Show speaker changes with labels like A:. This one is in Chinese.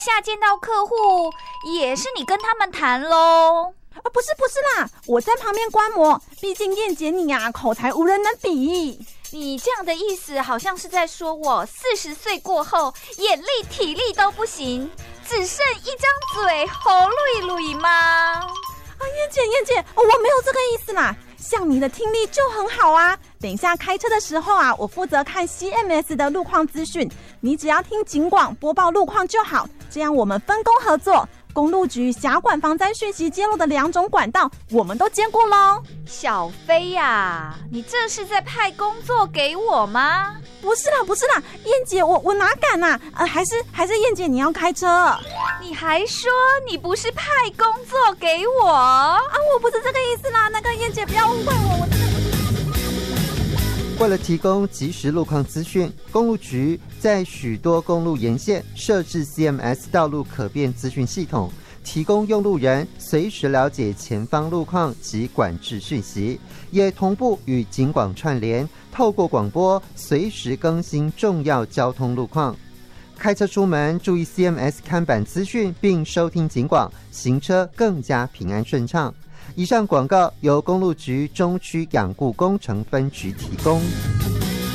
A: 下见到客户也是你跟他们谈咯。
B: 不是啦，我在旁边观摩，毕竟燕姐你口才无人能比。
A: 你这样的意思好像是在说我40岁过后眼力体力都不行，只剩一张嘴喉噜一噜吗？
B: 燕姐，我没有这个意思啦。像你的听力就很好啊，等一下开车的时候我负责看 CMS 的路况资讯，你只要听警广播报路况就好，这样我们分工合作。公路局辖管防灾讯息揭露的2种管道，我们都兼顾咯。
A: 小飞呀，你这是在派工作给我吗？
B: 不是啦，燕姐，我哪敢啊？还是燕姐你要开车？
A: 你还说你不是派工作给我
B: 我不是这个意思啦，那个燕姐不要误会我真的不是。
C: 为了提供即时路况资讯，公路局在许多公路沿线设置 CMS 道路可变资讯系统，提供用路人随时了解前方路况及管制讯息，也同步与警广串联，透过广播随时更新重要交通路况。开车出门注意 CMS 看板资讯，并收听警广，行车更加平安顺畅。以上广告由公路局中区养护工程分局提供。